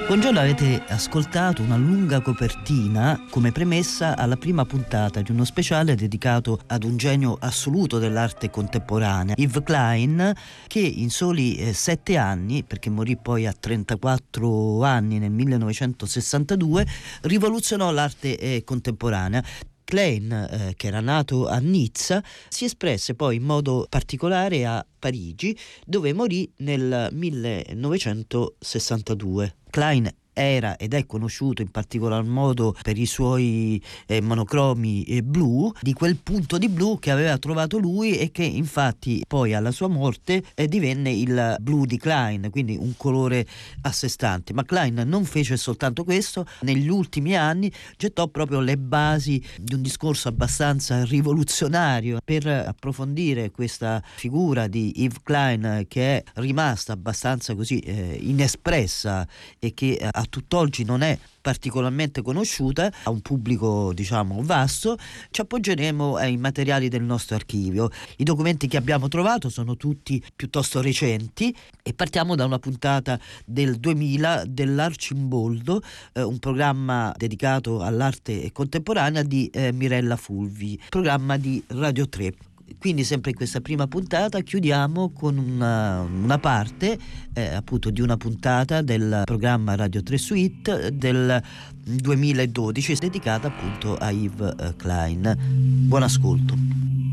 Buongiorno, avete ascoltato una lunga copertina come premessa alla prima puntata di uno speciale dedicato ad un genio assoluto dell'arte contemporanea, Yves Klein, che in soli 7 anni, perché morì poi a 34 anni nel 1962, rivoluzionò l'arte contemporanea. Klein, che era nato a Nizza, si espresse poi in modo particolare a Parigi, dove morì nel 1962. Klein era ed è conosciuto in particolar modo per i suoi monocromi blu, di quel punto di blu che aveva trovato lui e che infatti poi alla sua morte divenne il blu di Klein, quindi un colore a sé stante. Ma Klein non fece soltanto questo, negli ultimi anni gettò proprio le basi di un discorso abbastanza rivoluzionario per approfondire questa figura di Yves Klein, che è rimasta abbastanza così inespressa e che a tutt'oggi non è particolarmente conosciuta a un pubblico diciamo vasto. Ci appoggeremo ai materiali del nostro archivio. I documenti che abbiamo trovato sono tutti piuttosto recenti e partiamo da una puntata del 2000 dell'Arcimboldo, un programma dedicato all'arte contemporanea di Mirella Fulvi, programma di Radio 3. Quindi sempre in questa prima puntata chiudiamo con una parte appunto di una puntata del programma Radio 3 Suite del 2012 dedicata appunto a Yves Klein. Buon ascolto.